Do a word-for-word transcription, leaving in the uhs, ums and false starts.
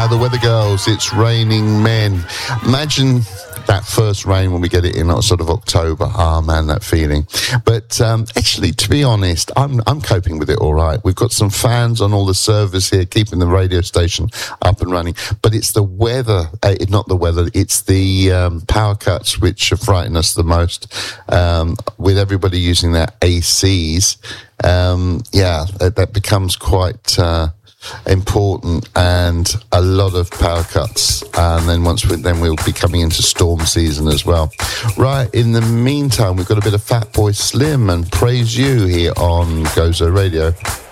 the Weather Girls. It's Raining Men. Imagine that first rain when we get it in sort of October. Ah, oh, man, that feeling. But um, actually, to be honest, I'm I'm coping with it all right. We've got some fans on all the servers here, keeping the radio station up and running. But it's the weather, uh, not the weather, it's the um, power cuts which frighten us the most. Um, with everybody using their A Cs, um, yeah, that, that becomes quite... Uh, important, and a lot of power cuts, and then once we then we'll be coming into storm season as well. Right, in the meantime, we've got a bit of Fatboy Slim and Praise You here on Gozo Radio.